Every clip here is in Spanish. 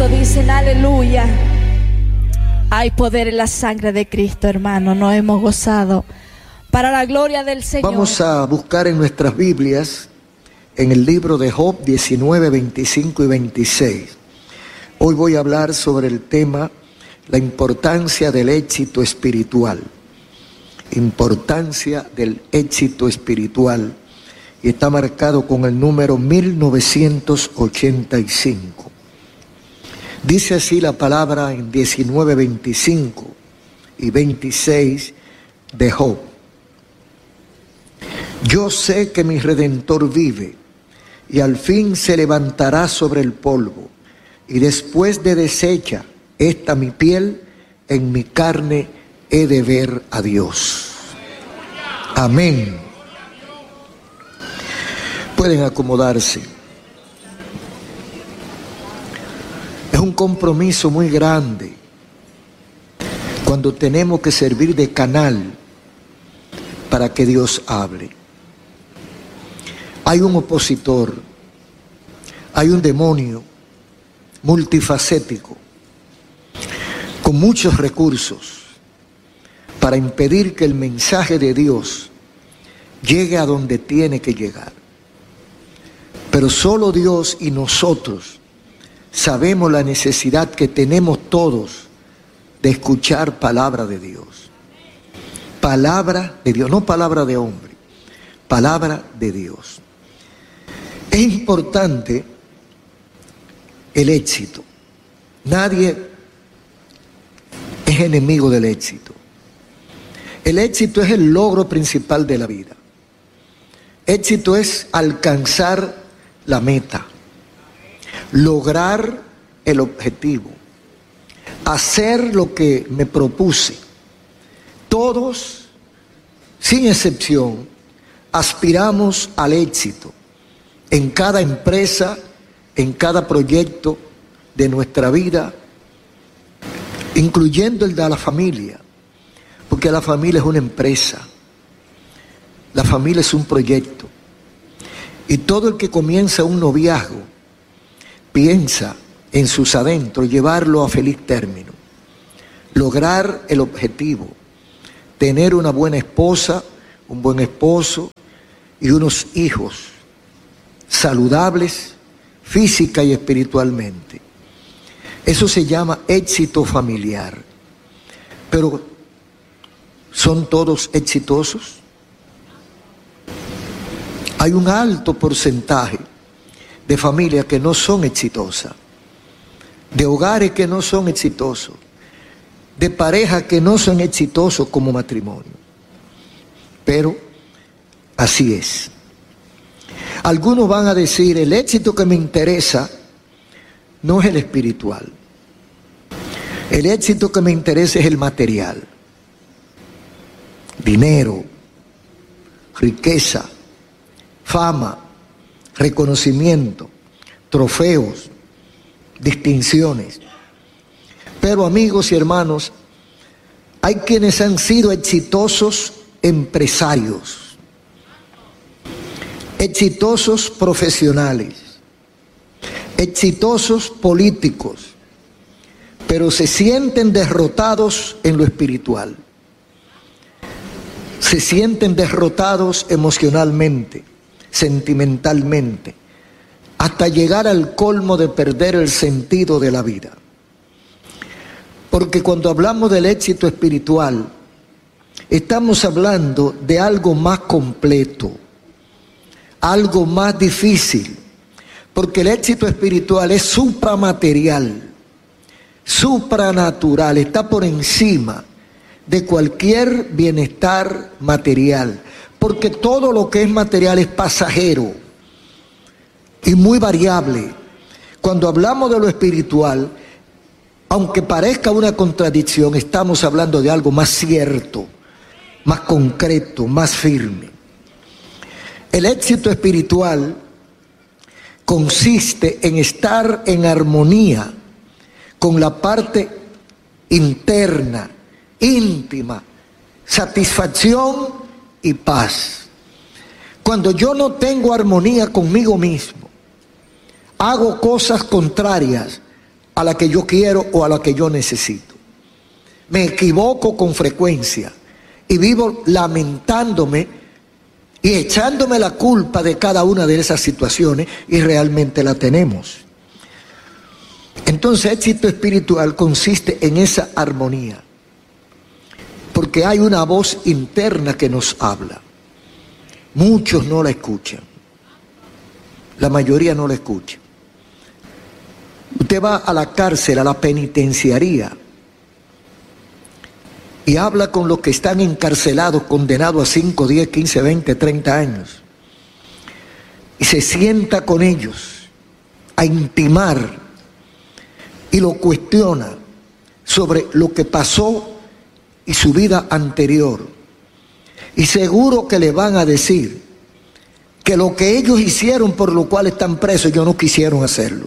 gozado, dicen aleluya. Hay poder en la sangre de Cristo, hermano. Nos hemos gozado para la gloria del Señor. Vamos a buscar en nuestras Biblias, en el libro de Job 19, 25 y 26. Hoy voy a hablar sobre el tema, la importancia del éxito espiritual. Importancia del éxito espiritual. Y está marcado con el número 1985. Dice así la palabra en 19, 25 y 26 de Job. Yo sé que mi Redentor vive y al fin se levantará sobre el polvo, y después de deshecha esta mi piel, en mi carne he de ver a Dios. Amén. Pueden acomodarse. Es un compromiso muy grande cuando tenemos que servir de canal para que Dios hable. Hay un opositor, hay un demonio multifacético, con muchos recursos, para impedir que el mensaje de Dios llegue a donde tiene que llegar. Pero solo Dios y nosotros sabemos la necesidad que tenemos todos de escuchar palabra de Dios. Palabra de Dios, no palabra de hombre, palabra de Dios. Es importante el éxito. Nadie es enemigo del éxito. El éxito es el logro principal de la vida. Éxito es alcanzar la meta, lograr el objetivo, hacer lo que me propuse. Todos, sin excepción, aspiramos al éxito en cada empresa, en cada proyecto de nuestra vida, incluyendo el de la familia, porque la familia es una empresa, la familia es un proyecto. Y todo el que comienza un noviazgo piensa en sus adentros llevarlo a feliz término, lograr el objetivo, tener una buena esposa, un buen esposo y unos hijos saludables física y espiritualmente. Eso se llama éxito familiar. Pero ¿son todos exitosos? Hay un alto porcentaje de familias que no son exitosas, de hogares que no son exitosos, de parejas que no son exitosos como matrimonio. Pero así es. Algunos van a decir, el éxito que me interesa no es el espiritual. El éxito que me interesa es el material. Dinero, riqueza, fama, reconocimiento, trofeos, distinciones. Pero amigos y hermanos, hay quienes han sido exitosos empresarios, exitosos profesionales, exitosos políticos, pero se sienten derrotados en lo espiritual. Se sienten derrotados emocionalmente, sentimentalmente, hasta llegar al colmo de perder el sentido de la vida. Porque cuando hablamos del éxito espiritual, estamos hablando de algo más completo, algo más difícil, porque el éxito espiritual es supramaterial, supranatural, está por encima de cualquier bienestar material, porque todo lo que es material es pasajero y muy variable. Cuando hablamos de lo espiritual, aunque parezca una contradicción, estamos hablando de algo más cierto, más concreto, más firme. El éxito espiritual consiste en estar en armonía con la parte interna, íntima, satisfacción y paz. Cuando yo no tengo armonía conmigo mismo, hago cosas contrarias a la que yo quiero o a la que yo necesito. Me equivoco con frecuencia y vivo lamentándome y echándome la culpa de cada una de esas situaciones, y realmente la tenemos. Entonces, éxito espiritual consiste en esa armonía, porque hay una voz interna que nos habla. Muchos no la escuchan, la mayoría no la escucha. Usted va a la cárcel, a la penitenciaría, y habla con los que están encarcelados, condenados a 5, 10, 15, 20, 30 años. Y se sienta con ellos a intimar y lo cuestiona sobre lo que pasó y su vida anterior. Y seguro que le van a decir que lo que ellos hicieron por lo cual están presos, ellos no quisieron hacerlo.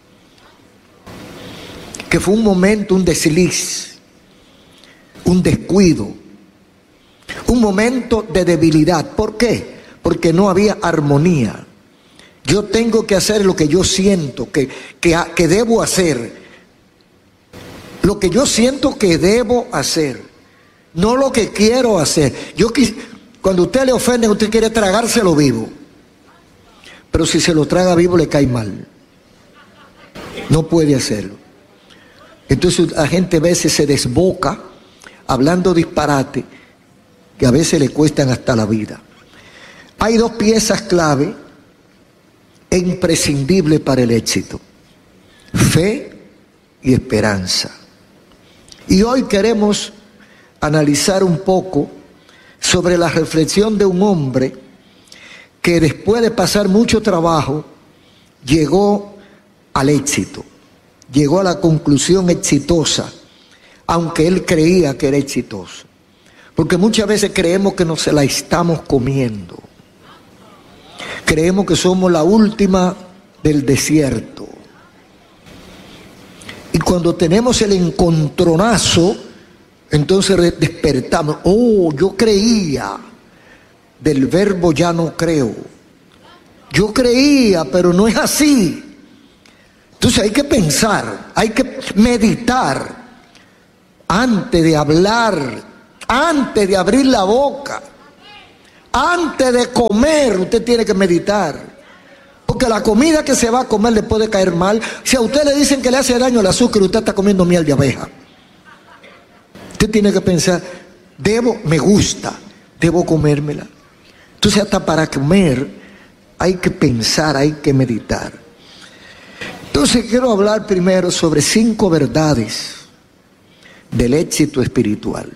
Que fue un momento, un desliz, un descuido, un momento de debilidad. ¿Por qué? Porque no había armonía. Yo tengo que hacer lo que yo siento que debo hacer. Lo que yo siento que debo hacer, no lo que quiero hacer. Cuando usted le ofende, usted quiere tragárselo vivo. Pero si se lo traga vivo, le cae mal. No puede hacerlo. Entonces la gente a veces se desboca hablando disparate que a veces le cuestan hasta la vida. Hay dos piezas clave e imprescindibles para el éxito: fe y esperanza. Y hoy queremos analizar un poco sobre la reflexión de un hombre que después de pasar mucho trabajo llegó al éxito, llegó a la conclusión exitosa, aunque él creía que era exitoso. Porque muchas veces creemos que nos la estamos comiendo. Creemos que somos la última del desierto. Y cuando tenemos el encontronazo, entonces despertamos. Oh, yo creía. Del verbo ya no creo. Yo creía, pero no es así. Entonces hay que pensar, hay que meditar antes de hablar, antes de abrir la boca, antes de comer. Usted tiene que meditar. Porque la comida que se va a comer le puede caer mal. Si a usted le dicen que le hace daño el azúcar, usted está comiendo miel de abeja. Usted tiene que pensar, me gusta, debo comérmela. Entonces hasta para comer hay que pensar, hay que meditar. Entonces quiero hablar primero sobre 5 verdades del éxito espiritual.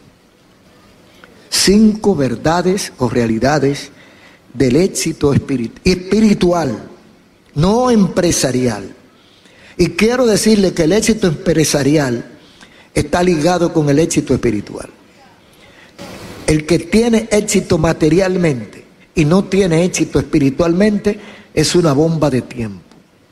5 verdades o realidades del éxito espiritual, no empresarial. Y quiero decirle que el éxito empresarial está ligado con el éxito espiritual. El que tiene éxito materialmente y no tiene éxito espiritualmente es una bomba de tiempo.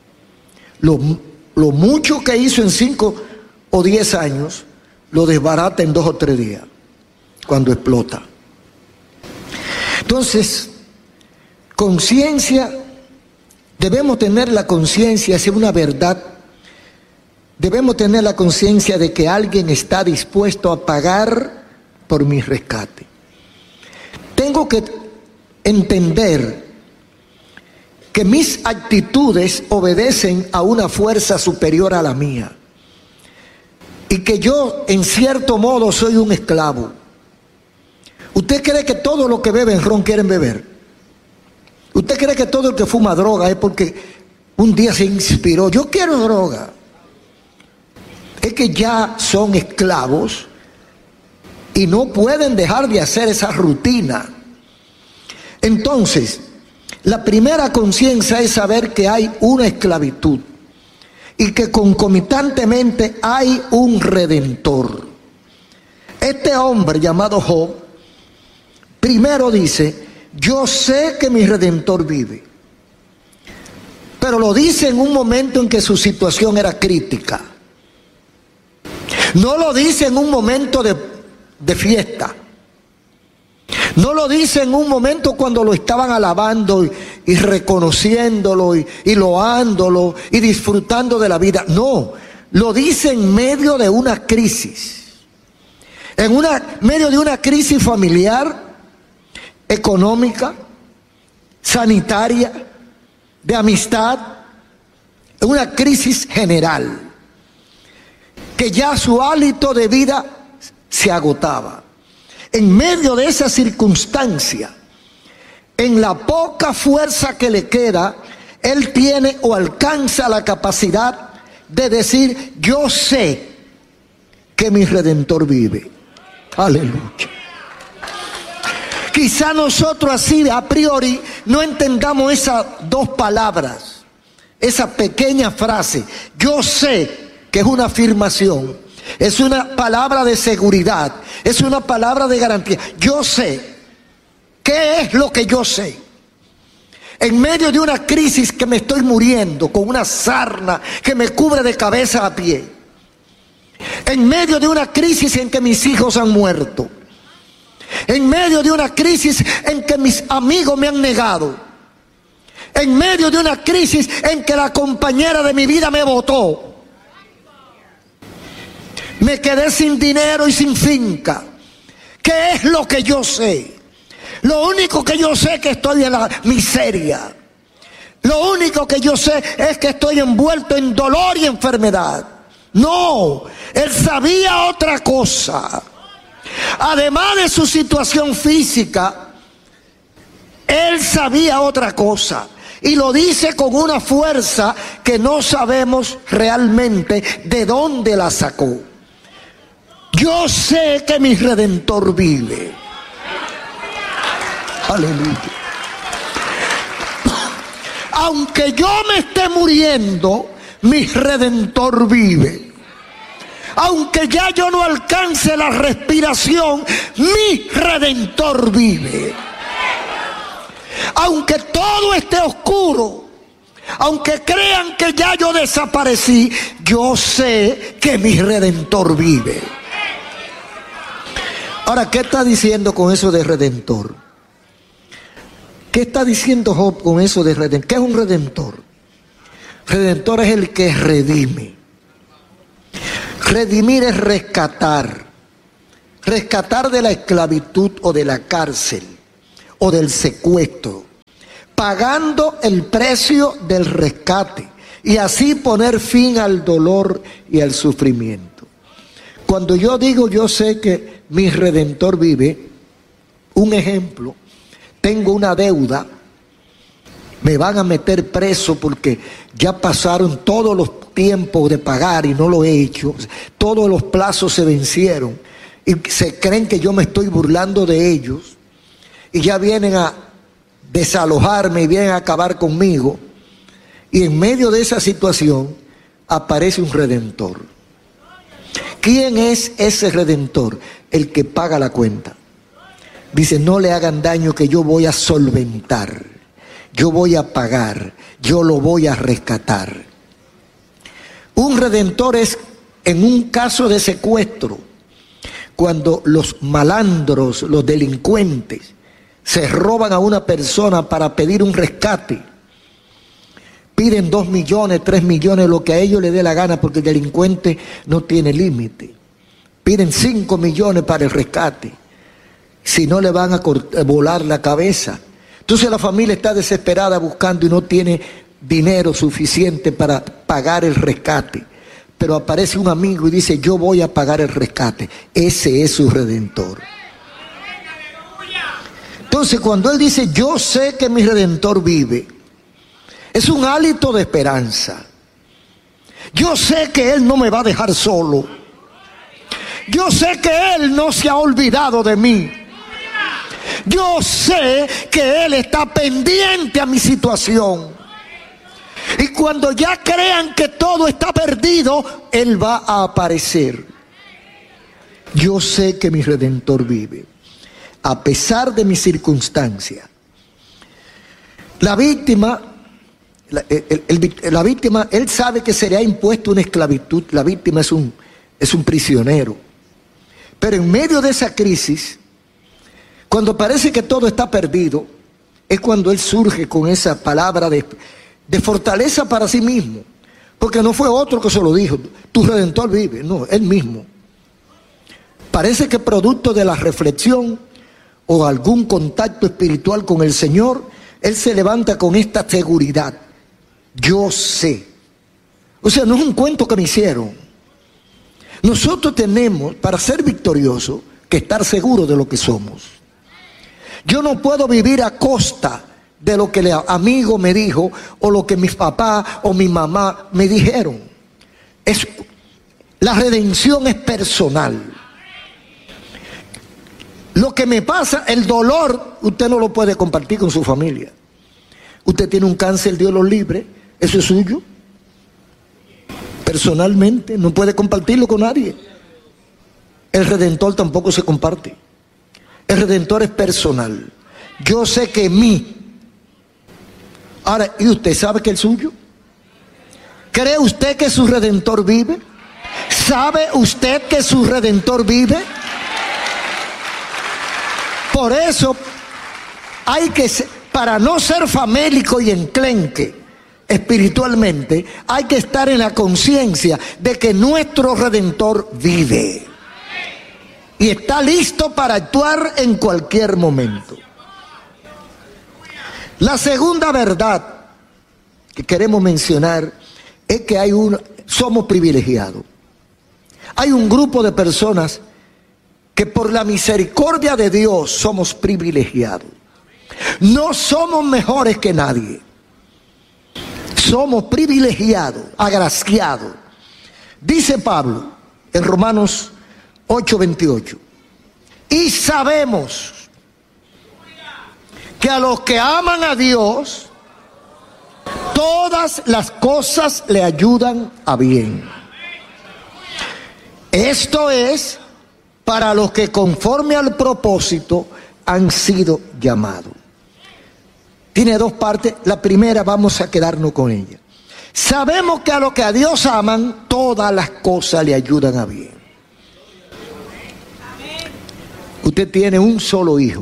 Lo mucho que hizo en 5 o 10 años lo desbarata en 2 o 3 días cuando explota. Entonces, conciencia, debemos tener la conciencia, es una verdad. Debemos tener la conciencia de que alguien está dispuesto a pagar por mi rescate. Tengo que entender que mis actitudes obedecen a una fuerza superior a la mía. Y que yo, en cierto modo, soy un esclavo. ¿Usted cree que todo lo que beben ron quieren beber? ¿Usted cree que todo el que fuma droga es porque un día se inspiró? Yo quiero droga. Es que ya son esclavos y no pueden dejar de hacer esa rutina. Entonces, la primera conciencia es saber que hay una esclavitud y que concomitantemente hay un redentor. Este hombre llamado Job primero dice: yo sé que mi redentor vive. Pero lo dice en un momento en que su situación era crítica. No lo dice en un momento de fiesta. No lo dice en un momento cuando lo estaban alabando y reconociéndolo y loándolo y disfrutando de la vida. No, lo dice en medio de una crisis. Medio de una crisis familiar, económica, sanitaria, de amistad, en una crisis general, que ya su hálito de vida se agotaba. En medio de esa circunstancia, en la poca fuerza que le queda, él tiene o alcanza la capacidad de decir: yo sé que mi Redentor vive. Aleluya. Quizá nosotros así a priori no entendamos esas dos palabras, esa pequeña frase. Yo sé que es una afirmación, es una palabra de seguridad, es una palabra de garantía. Yo sé. ¿Qué es lo que yo sé? En medio de una crisis que me estoy muriendo, con una sarna que me cubre de cabeza a pie. En medio de una crisis en que mis hijos han muerto. En medio de una crisis en que mis amigos me han negado. En medio de una crisis en que la compañera de mi vida me botó. Me quedé sin dinero y sin finca. ¿Qué es lo que yo sé? Lo único que yo sé es que estoy en la miseria. Lo único que yo sé es que estoy envuelto en dolor y enfermedad. No, él sabía otra cosa. Además de su situación física, él sabía otra cosa. Y lo dice con una fuerza que no sabemos realmente de dónde la sacó. Yo sé que mi Redentor vive. Aleluya. Aunque yo me esté muriendo, mi Redentor vive. Aunque ya yo no alcance la respiración, mi Redentor vive. Aunque todo esté oscuro, aunque crean que ya yo desaparecí, yo sé que mi Redentor vive. Ahora, ¿qué está diciendo con eso de Redentor? ¿Qué está diciendo Job con eso de redentor? ¿Qué es un redentor? Redentor es el que redime. Redimir es rescatar. Rescatar de la esclavitud o de la cárcel o del secuestro, pagando el precio del rescate y así poner fin al dolor y al sufrimiento. Cuando yo digo yo sé que mi Redentor vive, un ejemplo: tengo una deuda, me van a meter preso porque ya pasaron todos los tiempos de pagar y no lo he hecho, todos los plazos se vencieron y se creen que yo me estoy burlando de ellos y ya vienen a desalojarme y vienen a acabar conmigo, y en medio de esa situación aparece un Redentor. ¿Quién es ese Redentor? El que paga la cuenta. Dice: no le hagan daño, que yo voy a solventar, yo voy a pagar, yo lo voy a rescatar. Un redentor es en un caso de secuestro, cuando los malandros, los delincuentes, se roban a una persona para pedir un rescate. Piden 2 millones, 3 millones, lo que a ellos les dé la gana, porque el delincuente no tiene límite. Piden 5 millones para el rescate. Si no, le van a volar la cabeza. Entonces la familia está desesperada buscando y no tiene dinero suficiente para pagar el rescate. Pero aparece un amigo y dice: yo voy a pagar el rescate. Ese es su Redentor. Entonces cuando él dice: yo sé que mi Redentor vive, es un hálito de esperanza. Yo sé que Él no me va a dejar solo. Yo sé que Él no se ha olvidado de mí. Yo sé que Él está pendiente a mi situación. Y cuando ya crean que todo está perdido, Él va a aparecer. Yo sé que mi Redentor vive, a pesar de mi circunstancia. La víctima, él sabe que se le ha impuesto una esclavitud. La víctima es un prisionero. Pero en medio de esa crisis, cuando parece que todo está perdido, es cuando él surge con esa palabra de fortaleza para sí mismo. Porque no fue otro que se lo dijo, tu Redentor vive, no, Él mismo. Parece que producto de la reflexión o algún contacto espiritual con el Señor, Él se levanta con esta seguridad. Yo sé. O sea, no es un cuento que me hicieron. Nosotros tenemos, para ser victoriosos, que estar seguros de lo que somos. Yo no puedo vivir a costa de lo que el amigo me dijo, o lo que mis papás o mi mamá me dijeron. La redención es personal. Lo que me pasa, el dolor, usted no lo puede compartir con su familia. Usted tiene un cáncer, Dios lo libre, eso es suyo. Personalmente, no puede compartirlo con nadie. El Redentor tampoco se comparte. El Redentor es personal. Yo sé que en mí. Ahora, ¿y usted sabe que el suyo? ¿Cree usted que su Redentor vive? ¿Sabe usted que su Redentor vive? Por eso, para no ser famélico y enclenque espiritualmente, hay que estar en la conciencia de que nuestro Redentor vive. Y está listo para actuar en cualquier momento. La segunda verdad que queremos mencionar es que somos privilegiados. Hay un grupo de personas que por la misericordia de Dios somos privilegiados. No somos mejores que nadie. Somos privilegiados, agraciados. Dice Pablo en Romanos 8:28. Y sabemos que a los que aman a Dios, todas las cosas le ayudan a bien. Esto es para los que conforme al propósito han sido llamados. Tiene dos partes. La primera vamos a quedarnos con ella. Sabemos que a los que a Dios aman, todas las cosas le ayudan a bien. Usted tiene un solo hijo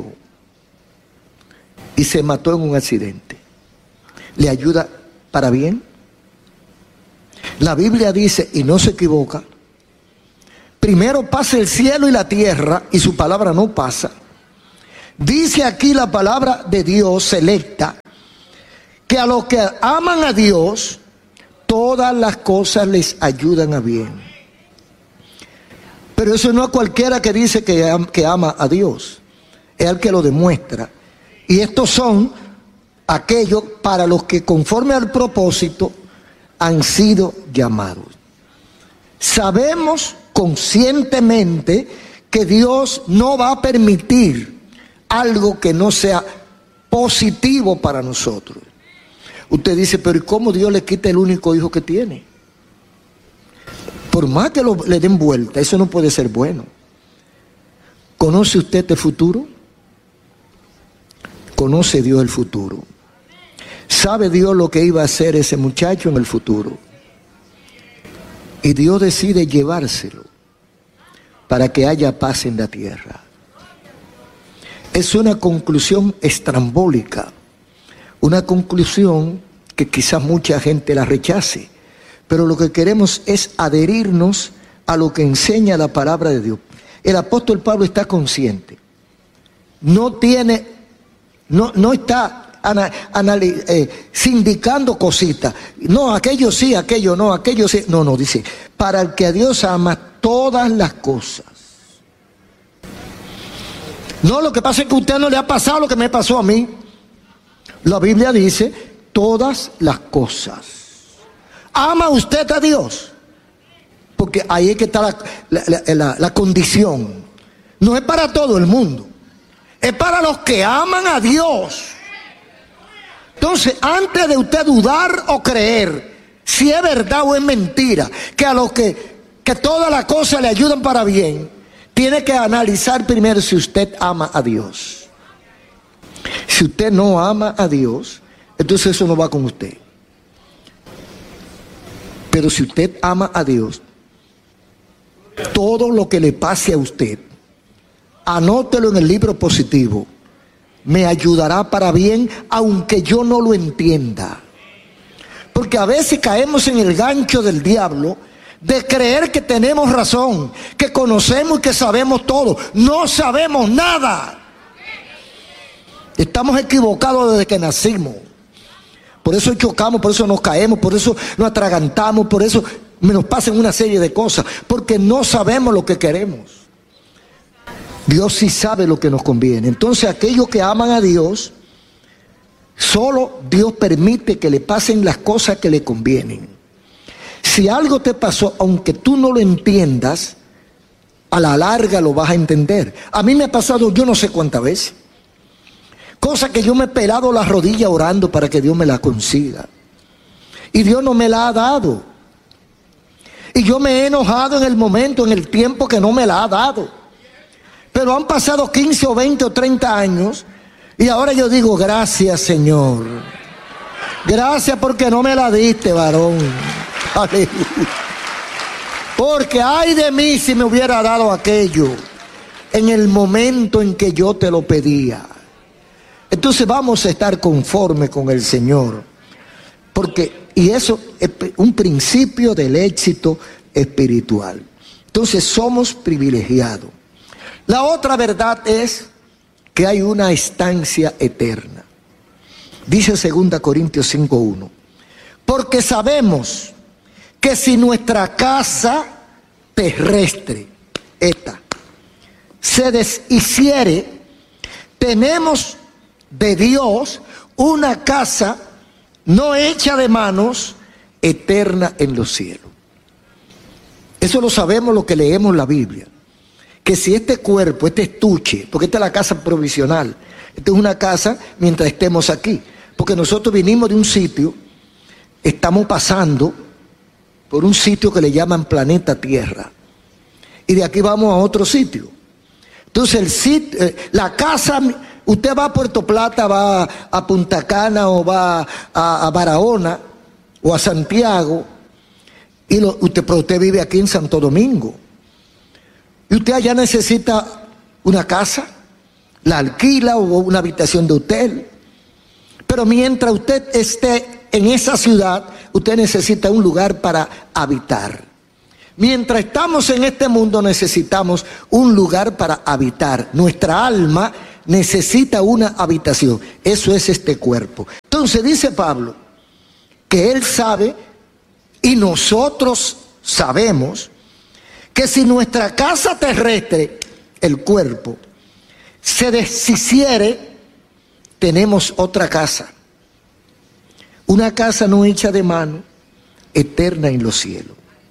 y se mató en un accidente. ¿Le ayuda para bien? La Biblia dice, y no se equivoca, primero pasa el cielo y la tierra y su palabra no pasa. Dice aquí la palabra de Dios selecta, que a los que aman a Dios, todas las cosas les ayudan a bien. Pero eso no es cualquiera que dice que ama a Dios, es el que lo demuestra. Y estos son aquellos para los que conforme al propósito han sido llamados. Sabemos conscientemente que Dios no va a permitir algo que no sea positivo para nosotros. Usted dice, pero ¿y cómo Dios le quita el único hijo que tiene? Por más que le den vuelta, eso no puede ser bueno. ¿Conoce usted el futuro? ¿Conoce Dios el futuro? ¿Sabe Dios lo que iba a hacer ese muchacho en el futuro? Y Dios decide llevárselo para que haya paz en la tierra. Es una conclusión estrambólica, una conclusión que quizás mucha gente la rechace, pero lo que queremos es adherirnos a lo que enseña la palabra de Dios. El apóstol Pablo está consciente, no está sindicando cositas. No, aquello sí, aquello no, aquello sí. No, dice, para el que a Dios ama, todas las cosas. No, lo que pasa es que a usted no le ha pasado lo que me pasó a mí. La Biblia dice, todas las cosas. ¿Ama usted a Dios? Porque ahí es que está la condición. No es para todo el mundo, es para los que aman a Dios. Entonces, antes de usted dudar o creer si es verdad o es mentira, que a los que todas las cosas le ayudan para bien, tiene que analizar primero si usted ama a Dios. Si usted no ama a Dios, entonces eso no va con usted. Pero si usted ama a Dios, todo lo que le pase a usted, anótelo en el libro positivo. Me ayudará para bien, aunque yo no lo entienda. Porque a veces caemos en el gancho del diablo de creer que tenemos razón, que conocemos y que sabemos todo. No sabemos nada. Estamos equivocados desde que nacimos. Por eso chocamos, por eso nos caemos, por eso nos atragantamos, por eso nos pasan una serie de cosas, porque no sabemos lo que queremos. Dios sí sabe lo que nos conviene. Entonces aquellos que aman a Dios, solo Dios permite que le pasen las cosas que le convienen. Si algo te pasó, aunque tú no lo entiendas, a la larga lo vas a entender. A mí me ha pasado yo no sé cuántas veces. Cosa que yo me he pelado la rodilla orando para que Dios me la consiga. Y Dios no me la ha dado. Y yo me he enojado en el momento, en el tiempo que no me la ha dado. Pero han pasado 15 o 20 o 30 años y ahora yo digo, gracias Señor. Gracias porque no me la diste, varón. Aleluya. Porque ay de mí si me hubiera dado aquello en el momento en que yo te lo pedía. Entonces vamos a estar conforme con el Señor. Y eso es un principio del éxito espiritual. Entonces somos privilegiados. La otra verdad es que hay una estancia eterna. Dice 2 Corintios 5:1. Porque sabemos que si nuestra casa terrestre, esta, se deshiciere, tenemos de Dios una casa no hecha de manos, eterna en los cielos. Eso lo sabemos lo que leemos la Biblia. Que si este cuerpo, este estuche, porque esta es la casa provisional, esta es una casa mientras estemos aquí, porque nosotros vinimos de un sitio, estamos pasando por un sitio que le llaman planeta Tierra, y de aquí vamos a otro sitio. Entonces el sitio, la casa, usted va a Puerto Plata, va a Punta Cana o va a Barahona o a Santiago, pero usted vive aquí en Santo Domingo. Y usted allá necesita una casa, la alquila o una habitación de hotel. Pero mientras usted esté en esa ciudad, usted necesita un lugar para habitar. Mientras estamos en este mundo necesitamos un lugar para habitar. Nuestra alma necesita una habitación. Eso es este cuerpo. Entonces dice Pablo que él sabe y nosotros sabemos que si nuestra casa terrestre, el cuerpo, se deshiciere, tenemos otra casa. Una casa no hecha de mano, eterna en los cielos.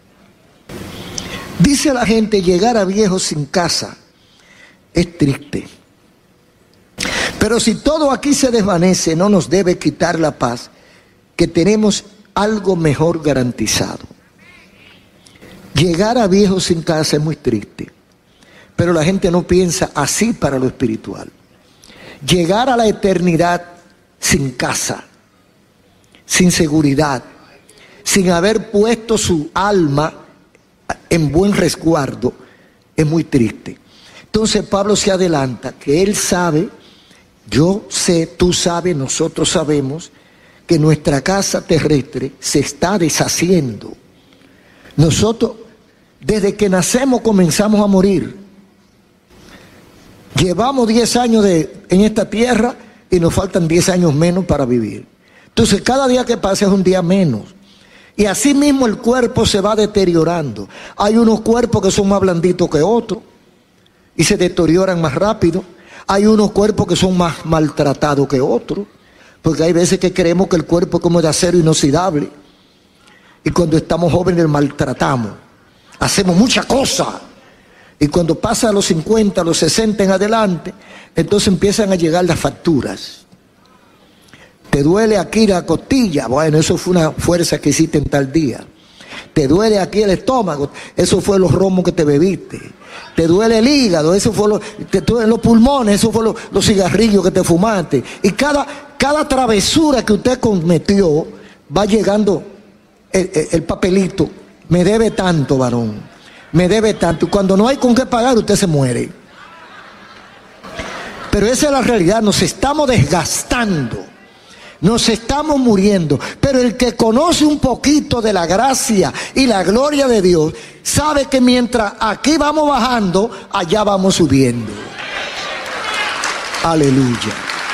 Dice la gente, llegar a viejo sin casa es triste. Pero si todo aquí se desvanece, no nos debe quitar la paz, que tenemos algo mejor garantizado. Llegar a viejo sin casa es muy triste, pero la gente no piensa así para lo espiritual. Llegar a la eternidad sin casa, sin seguridad, sin haber puesto su alma en buen resguardo, es muy triste. Entonces Pablo se adelanta, que él sabe, yo sé, tú sabes, nosotros sabemos, que nuestra casa terrestre se está deshaciendo. Nosotros, desde que nacemos, comenzamos a morir. Llevamos 10 años en esta tierra y nos faltan 10 años menos para vivir. Entonces cada día que pasa es un día menos. Y así mismo el cuerpo se va deteriorando. Hay unos cuerpos que son más blanditos que otros y se deterioran más rápido. Hay unos cuerpos que son más maltratados que otros, porque hay veces que creemos que el cuerpo es como de acero inoxidable. Y cuando estamos jóvenes maltratamos. Hacemos muchas cosas. Y cuando pasa a los 50, a los 60 en adelante, entonces empiezan a llegar las facturas. Te duele aquí la costilla, bueno, eso fue una fuerza que hiciste en tal día. Te duele aquí el estómago, eso fue los romos que te bebiste. Te duele el hígado, eso fue te duelen los pulmones, eso fue los cigarrillos que te fumaste. Y cada travesura que usted cometió, va llegando el papelito. Me debe tanto, varón, me debe tanto. Y cuando no hay con qué pagar, usted se muere. Pero esa es la realidad, nos estamos desgastando. Nos estamos muriendo. Pero el que conoce un poquito de la gracia y la gloria de Dios, sabe que mientras aquí vamos bajando, allá vamos subiendo. Aleluya.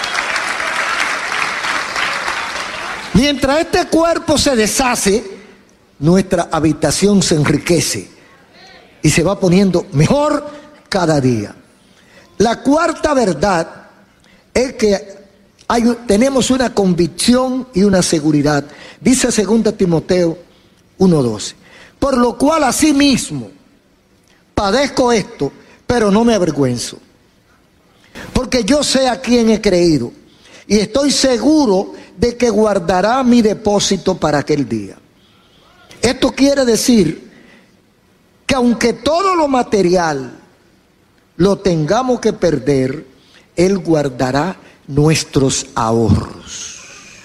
Mientras este cuerpo se deshace, nuestra habitación se enriquece y se va poniendo mejor cada día. La cuarta verdad es que tenemos una convicción y una seguridad. Dice 2 Timoteo 1:12. Por lo cual asimismo padezco esto, pero no me avergüenzo. Porque yo sé a quién he creído y estoy seguro de que guardará mi depósito para aquel día. Esto quiere decir que aunque todo lo material lo tengamos que perder, Él guardará nuestros ahorros.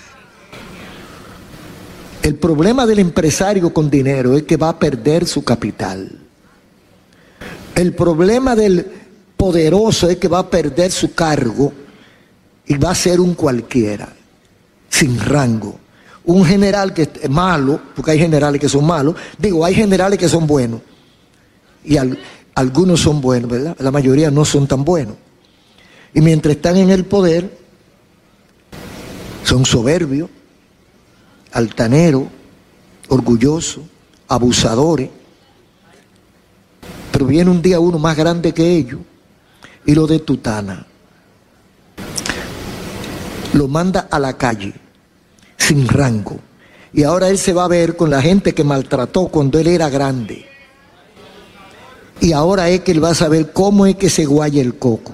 El problema del empresario con dinero es que va a perder su capital. El problema del poderoso es que va a perder su cargo y va a ser un cualquiera, sin rango. Un general que es malo, porque hay generales que son malos, hay generales que son buenos. Y algunos son buenos, ¿verdad? La mayoría no son tan buenos. Y mientras están en el poder, son soberbios, altaneros, orgullosos, abusadores. Pero viene un día uno más grande que ellos y lo detutana. Lo manda a la calle, sin rango. Y ahora él se va a ver con la gente que maltrató cuando él era grande. Y ahora es que él va a saber cómo es que se guaya el coco.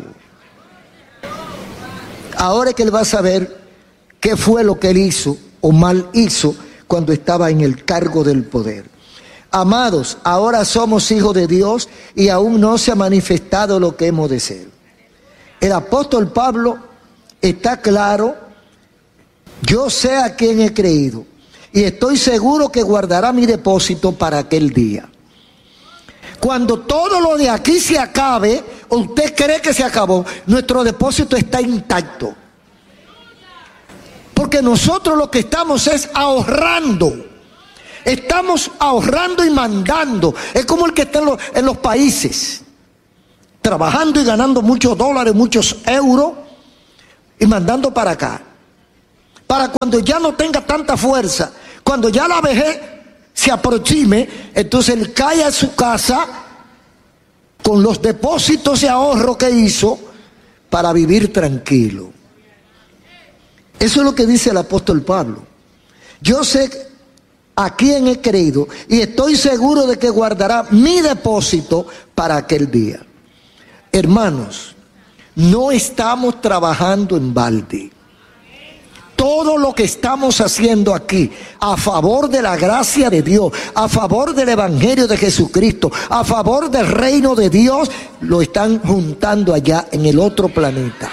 Ahora es que él va a saber qué fue lo que él hizo o mal hizo cuando estaba en el cargo del poder. Amados, ahora somos hijos de Dios y aún no se ha manifestado lo que hemos de ser. El apóstol Pablo está claro: yo sé a quién he creído y estoy seguro que guardará mi depósito para aquel día. Cuando todo lo de aquí se acabe, o usted cree que se acabó, nuestro depósito está intacto. Porque nosotros lo que estamos es ahorrando. Estamos ahorrando y mandando. Es como el que está en los países, trabajando y ganando muchos dólares, muchos euros, y mandando para acá. Para cuando ya no tenga tanta fuerza, cuando ya la vejez se aproxime, entonces él cae a su casa con los depósitos de ahorro que hizo para vivir tranquilo. Eso es lo que dice el apóstol Pablo. Yo sé a quién he creído y estoy seguro de que guardará mi depósito para aquel día. Hermanos, no estamos trabajando en balde. Todo lo que estamos haciendo aquí a favor de la gracia de Dios, a favor del evangelio de Jesucristo, a favor del reino de Dios, lo están juntando allá en el otro planeta.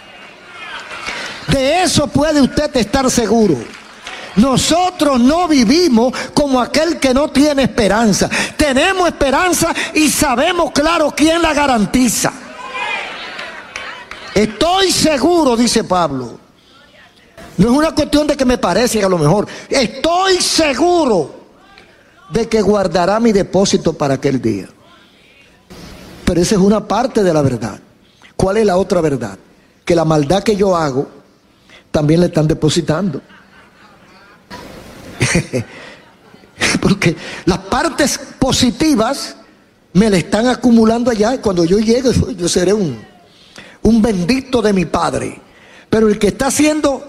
De eso puede usted estar seguro. Nosotros no vivimos como aquel que no tiene esperanza. Tenemos esperanza y sabemos claro quién la garantiza. Estoy seguro, dice Pablo. No es una cuestión de que me parece que a lo mejor. Estoy seguro de que guardará mi depósito para aquel día. Pero esa es una parte de la verdad. ¿Cuál es la otra verdad? Que la maldad que yo hago también le están depositando. Porque las partes positivas me le están acumulando allá y cuando yo llegue yo seré un bendito de mi Padre. Pero el que está haciendo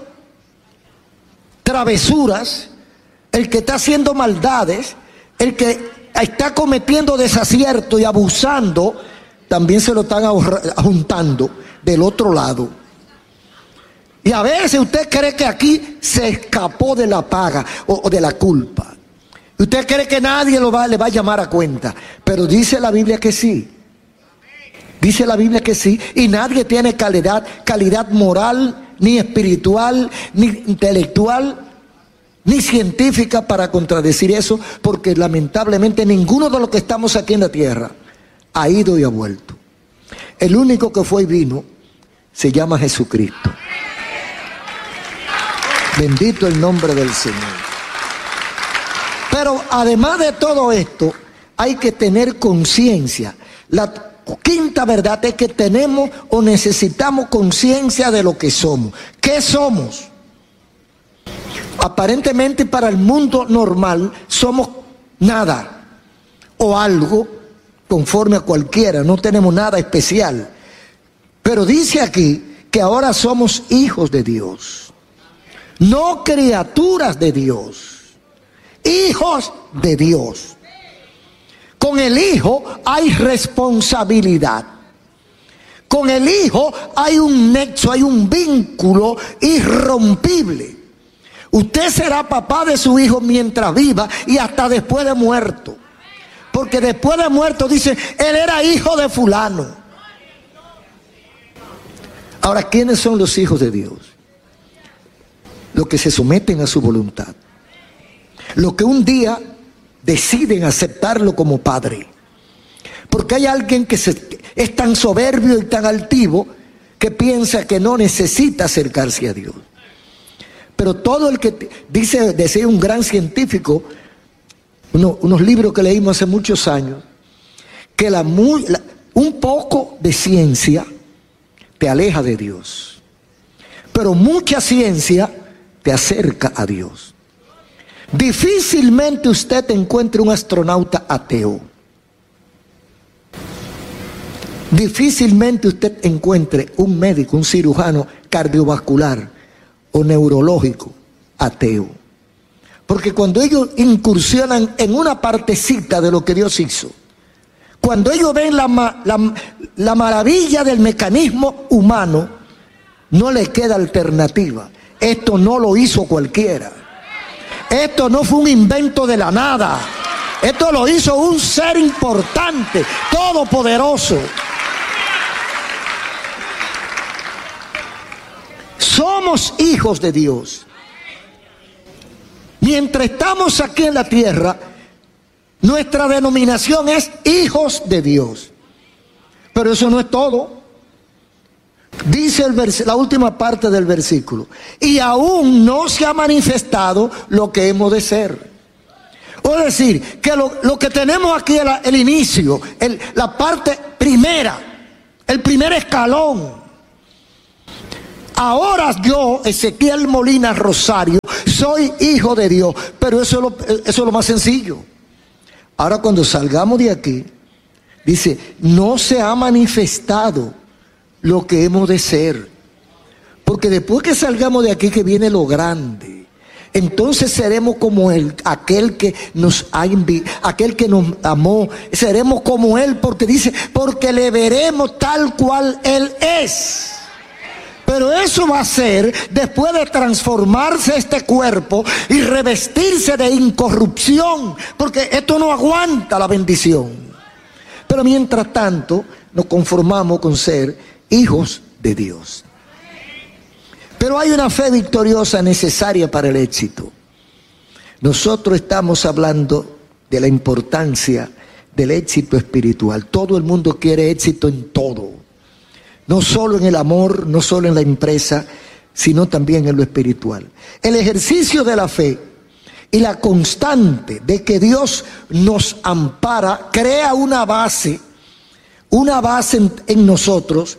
travesuras, el que está haciendo maldades, el que está cometiendo desacierto y abusando, también se lo están juntando del otro lado. Y a veces usted cree que aquí se escapó de la paga o de la culpa. Usted cree que nadie le va a llamar a cuenta, pero dice la Biblia que sí. Dice la Biblia que sí, y nadie tiene calidad moral, ni espiritual, ni intelectual, ni científica para contradecir eso, porque lamentablemente ninguno de los que estamos aquí en la tierra ha ido y ha vuelto. El único que fue y vino se llama Jesucristo. Bendito el nombre del Señor. Pero además de todo esto, hay que tener conciencia. La quinta verdad es que tenemos o necesitamos conciencia de lo que somos. ¿Qué somos? Aparentemente para el mundo normal somos nada o algo conforme a cualquiera, no tenemos nada especial. Pero dice aquí que ahora somos hijos de Dios, no criaturas de Dios, hijos de Dios. Con el hijo hay responsabilidad. Con el hijo hay un nexo, hay un vínculo irrompible. Usted será papá de su hijo mientras viva y hasta después de muerto. Porque después de muerto dice, él era hijo de fulano. Ahora, ¿quiénes son los hijos de Dios? Los que se someten a su voluntad. Los que un día deciden aceptarlo como padre. Porque hay alguien que es tan soberbio y tan altivo que piensa que no necesita acercarse a Dios. Pero todo el que decía un gran científico, unos libros que leímos hace muchos años, que un poco de ciencia te aleja de Dios, pero mucha ciencia te acerca a Dios. Difícilmente usted encuentre un astronauta ateo. Difícilmente usted encuentre un médico, un cirujano cardiovascular o neurológico ateo. Porque cuando ellos incursionan en una partecita de lo que Dios hizo, cuando ellos ven la maravilla del mecanismo humano, no les queda alternativa. Esto no lo hizo cualquiera. Esto no fue un invento de la nada. Esto lo hizo un ser importante, todopoderoso. Somos hijos de Dios. Mientras estamos aquí en la tierra, nuestra denominación es hijos de Dios. Pero eso no es todo. Dice la última parte del versículo: y aún no se ha manifestado lo que hemos de ser. Es decir, que lo que tenemos aquí es el inicio, la parte primera, el primer escalón. Ahora yo, Ezequiel Molina Rosario, soy hijo de Dios, pero eso es lo más sencillo. Ahora cuando salgamos de aquí, dice, no se ha manifestado lo que hemos de ser. Porque después que salgamos de aquí que viene lo grande. Entonces seremos como aquel que nos aquel que nos amó. Seremos como Él, porque dice, porque le veremos tal cual Él es. Pero eso va a ser después de transformarse este cuerpo y revestirse de incorrupción, porque esto no aguanta la bendición. Pero mientras tanto nos conformamos con ser hijos de Dios. Pero hay una fe victoriosa necesaria para el éxito. Nosotros estamos hablando de la importancia del éxito espiritual. Todo el mundo quiere éxito en todo. No solo en el amor, no solo en la empresa, sino también en lo espiritual. El ejercicio de la fe y la constante de que Dios nos ampara, crea una base en nosotros,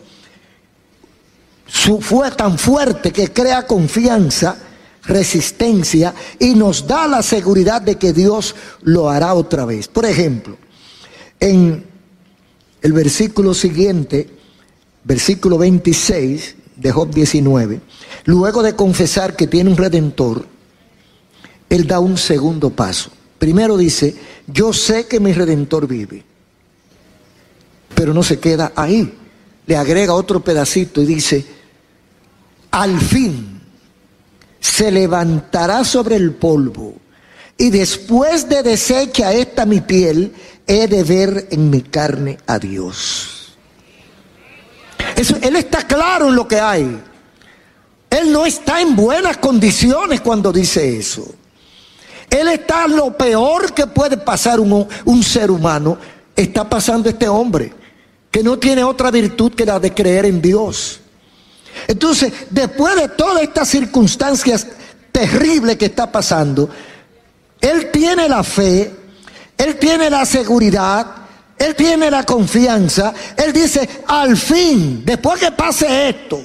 fue tan fuerte que crea confianza, resistencia y nos da la seguridad de que Dios lo hará otra vez. Por ejemplo, en el versículo siguiente, versículo 26 de Job 19, luego de confesar que tiene un redentor, él da un segundo paso. Primero dice, yo sé que mi redentor vive, pero no se queda ahí. Le agrega otro pedacito y dice, al fin se levantará sobre el polvo, y después de deshecha esta mi piel, he de ver en mi carne a Dios. Él está claro en lo que hay. Él no está en buenas condiciones cuando dice eso. Él está en lo peor que puede pasar un ser humano. Está pasando este hombre que no tiene otra virtud que la de creer en Dios. Entonces, después de todas estas circunstancias terrible que está pasando, él tiene la fe, él tiene la seguridad, él tiene la confianza. Él dice, al fin, después que pase esto,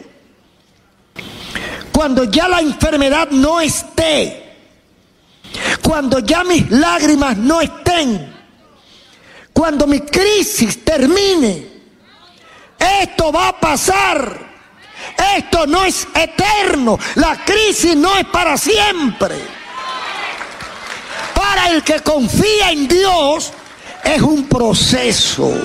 cuando ya la enfermedad no esté, cuando ya mis lágrimas no estén, cuando mi crisis termine, esto va a pasar. Esto no es eterno. La crisis no es para siempre. Para el que confía en Dios es un proceso.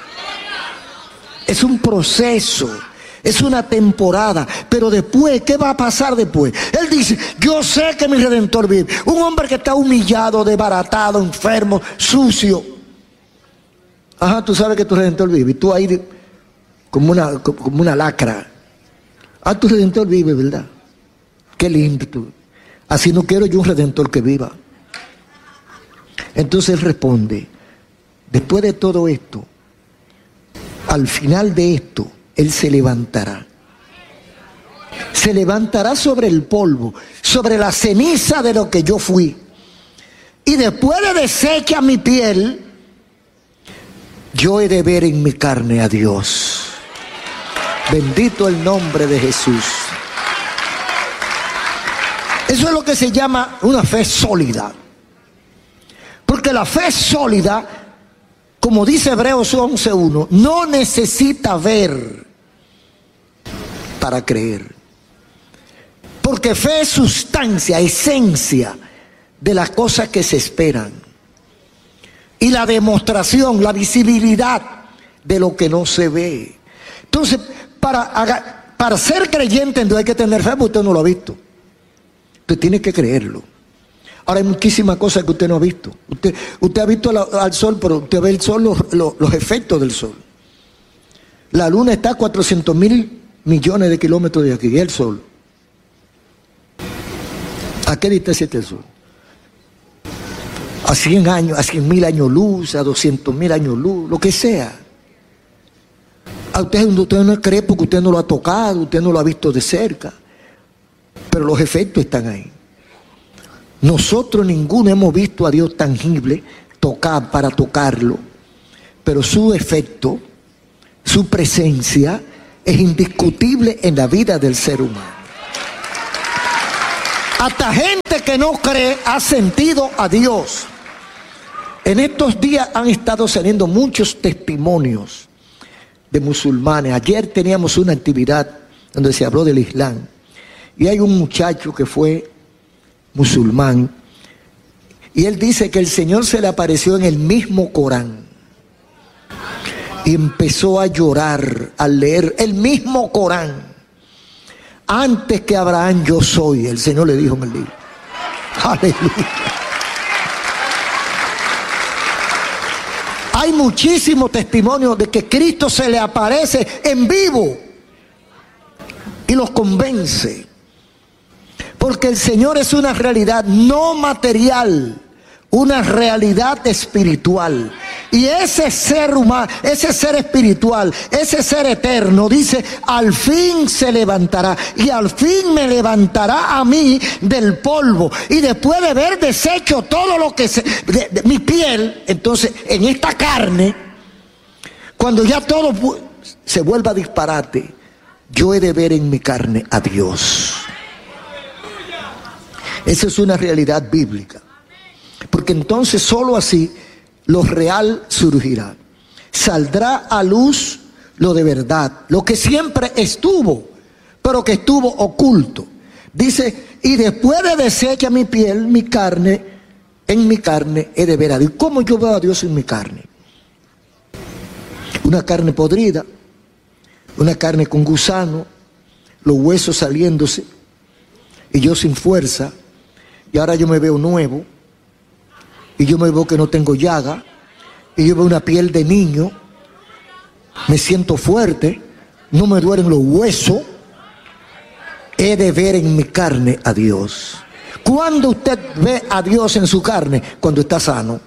Es un proceso. Es una temporada. Pero después, ¿qué va a pasar después? Él dice, yo sé que mi Redentor vive. Un hombre que está humillado, desbaratado, enfermo, sucio. Ajá, tú sabes que tu Redentor vive. Y tú ahí como una lacra. Ah, tu Redentor vive, ¿verdad? Qué lindo tú. Así no quiero yo un Redentor que viva. Entonces él responde, después de todo esto, al final de esto, él se levantará. Se levantará sobre el polvo, sobre la ceniza de lo que yo fui. Y después de deshecha mi piel, yo he de ver en mi carne a Dios. Bendito el nombre de Jesús. Eso es lo que se llama una fe sólida. Porque la fe sólida, como dice Hebreos 11:1, no necesita ver para creer. Porque fe es sustancia, esencia de las cosas que se esperan. Y la demostración, la visibilidad de lo que no se ve. Entonces, para ser creyente en Dios hay que tener fe, porque usted no lo ha visto. Usted tiene que creerlo. Ahora hay muchísimas cosas que usted no ha visto. Usted ha visto al sol, pero usted ve el sol, los efectos del sol. La luna está a 400,000 millones de kilómetros de aquí, y el sol. ¿A qué distancia está el sol? A 100 años, a 100,000 años luz, a 200,000 años luz, lo que sea. A usted no cree porque usted no lo ha tocado, usted no lo ha visto de cerca. Pero los efectos están ahí. Nosotros ninguno hemos visto a Dios tangible, para tocarlo. Pero su efecto, su presencia, es indiscutible en la vida del ser humano. Hasta gente que no cree ha sentido a Dios. En estos días han estado saliendo muchos testimonios de musulmanes. Ayer teníamos una actividad donde se habló del Islam. Y hay un muchacho que fue musulmán. Y él dice que el Señor se le apareció en el mismo Corán. Y empezó a llorar al leer el mismo Corán. Antes que Abraham yo soy, el Señor le dijo en el libro. Aleluya. Hay muchísimos testimonios de que Cristo se le aparece en vivo y los convence. Porque el Señor es una realidad no material, una realidad espiritual. Y ese ser humano, ese ser espiritual, ese ser eterno, dice, al fin se levantará. Y al fin me levantará a mí del polvo. Y después de haber deshecho todo lo que de mi piel, entonces en esta carne, cuando ya todo se vuelva disparate, yo he de ver en mi carne a Dios. Esa es una realidad bíblica. Porque entonces solo así lo real surgirá. Saldrá a luz lo de verdad, lo que siempre estuvo, pero que estuvo oculto. Dice, y después de deshecha mi piel, mi carne, en mi carne he de ver a Dios. ¿Cómo yo veo a Dios en mi carne? Una carne podrida, una carne con gusano, los huesos saliéndose, y yo sin fuerza, y ahora yo me veo nuevo. Y yo me veo que no tengo llaga. Y yo veo una piel de niño. Me siento fuerte. No me duelen los huesos. He de ver en mi carne a Dios. ¿Cuándo usted ve a Dios en su carne? Cuando está sano.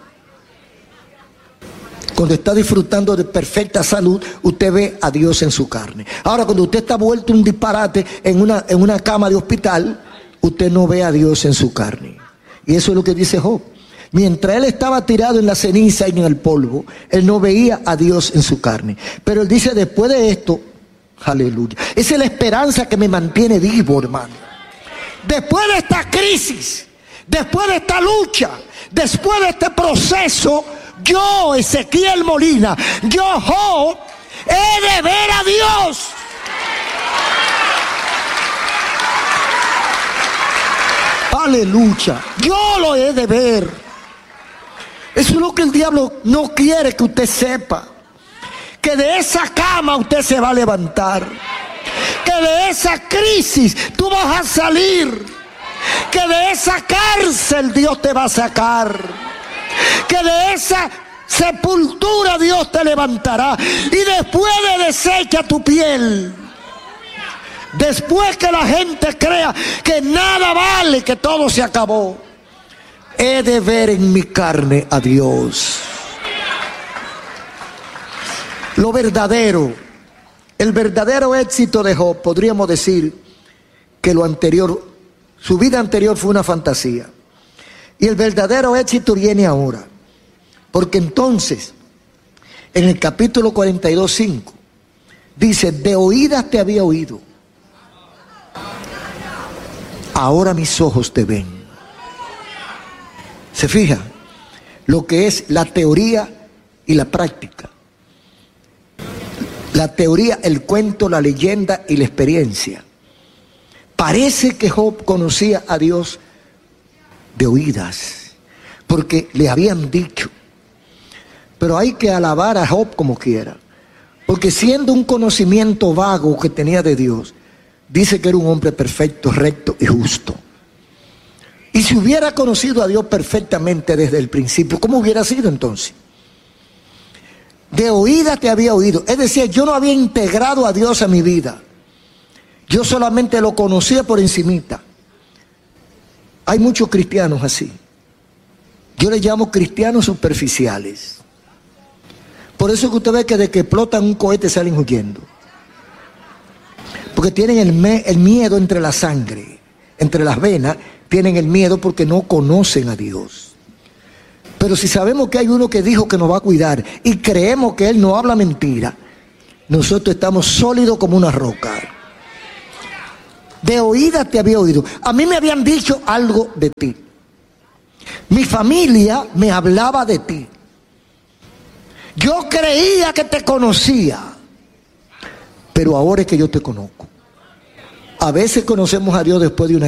Cuando está disfrutando de perfecta salud, usted ve a Dios en su carne. Ahora, cuando usted está vuelto un disparate en una cama de hospital, usted no ve a Dios en su carne. Y eso es lo que dice Job. Mientras él estaba tirado en la ceniza y en el polvo, él no veía a Dios en su carne. Pero él dice, después de esto, aleluya, esa es la esperanza que me mantiene vivo, hermano. Después de esta crisis, después de esta lucha, después de este proceso, yo, Ezequiel Molina, yo, Job, he de ver a Dios. Aleluya, yo lo he de ver. Eso es lo que el diablo no quiere que usted sepa. Que de esa cama usted se va a levantar. Que de esa crisis tú vas a salir. Que de esa cárcel Dios te va a sacar. Que de esa sepultura Dios te levantará. Y después de deshecha tu piel, después que la gente crea que nada vale, que todo se acabó, he de ver en mi carne a Dios. Lo verdadero, el verdadero éxito de Job, podríamos decir que lo anterior, su vida anterior fue una fantasía. Y el verdadero éxito viene ahora. Porque entonces, en el capítulo 42:5, dice, de oídas te había oído, ahora mis ojos te ven. ¿Se fija? Lo que es la teoría y la práctica. La teoría, el cuento, la leyenda y la experiencia. Parece que Job conocía a Dios de oídas, porque le habían dicho. Pero hay que alabar a Job como quiera, porque siendo un conocimiento vago que tenía de Dios, dice que era un hombre perfecto, recto y justo. Y si hubiera conocido a Dios perfectamente desde el principio, ¿cómo hubiera sido entonces? De oídas te había oído. Es decir, yo no había integrado a Dios a mi vida. Yo solamente lo conocía por encimita. Hay muchos cristianos así. Yo les llamo cristianos superficiales. Por eso que usted ve que de que explotan un cohete salen huyendo. Porque tienen el miedo entre la sangre, entre las venas, tienen el miedo porque no conocen a Dios. Pero si sabemos que hay uno que dijo que nos va a cuidar y creemos que Él no habla mentira, nosotros estamos sólidos como una roca. De oídas te había oído. A mí me habían dicho algo de ti. Mi familia me hablaba de ti. Yo creía que te conocía, pero ahora es que yo te conozco. A veces conocemos a Dios después de una